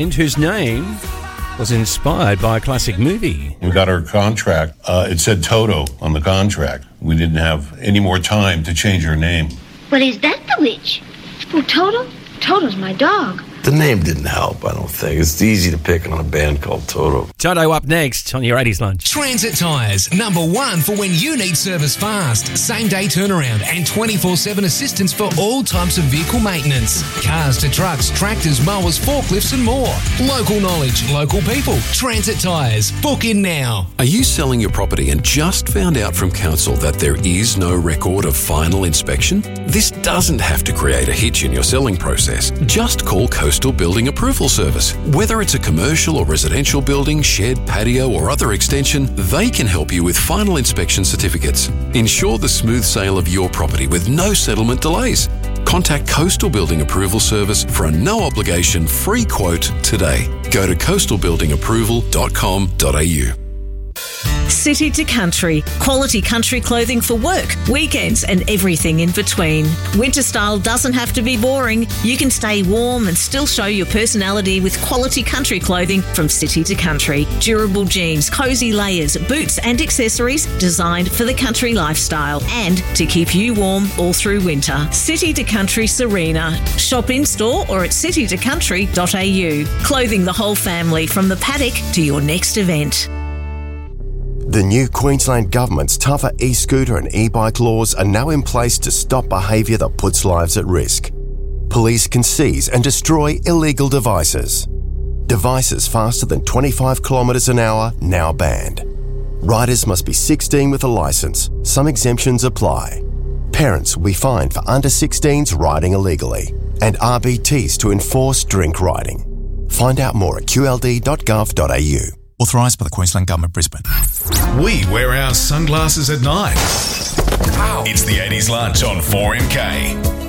whose name was inspired by a classic movie. We got our contract. It said Toto on the contract. We didn't have any more time to change her name. Well, is that the witch? Oh, Toto? Toto's my dog. The name didn't help, I don't think. It's easy to pick on a band called Toto. Toto up next on your 80s lunch. Transit Tyres, #1 for when you need service fast. Same-day turnaround and 24/7 assistance for all types of vehicle maintenance. Cars to trucks, tractors, mowers, forklifts and more. Local knowledge, local people. Transit Tyres. Book in now. Are you selling your property and just found out from council that there is no record of final inspection? This doesn't have to create a hitch in your selling process. Just call Coastal Building Approval Service. Whether it's a commercial or residential building, shed, patio or other extension, they can help you with final inspection certificates. Ensure the smooth sale of your property with no settlement delays. Contact Coastal Building Approval Service for a no-obligation free quote today. Go to coastalbuildingapproval.com.au. City to Country. Quality country clothing for work, weekends and everything in between. Winter style doesn't have to be boring. You can stay warm and still show your personality with quality country clothing from City to Country. Durable jeans, cosy layers, boots and accessories designed for the country lifestyle and to keep you warm all through winter. City to Country Serena. Shop in store or at citytocountry.au. Clothing the whole family from the paddock to your next event. The new Queensland Government's tougher e-scooter and e-bike laws are now in place to stop behaviour that puts lives at risk. Police can seize and destroy illegal devices. Devices faster than 25 kilometres an hour now banned. Riders must be 16 with a licence. Some exemptions apply. Parents will be fined for under 16s riding illegally and RBTs to enforce drink riding. Find out more at qld.gov.au. Authorised by the Queensland Government, Brisbane. We wear our sunglasses at night. It's the 80s lunch on 4MK.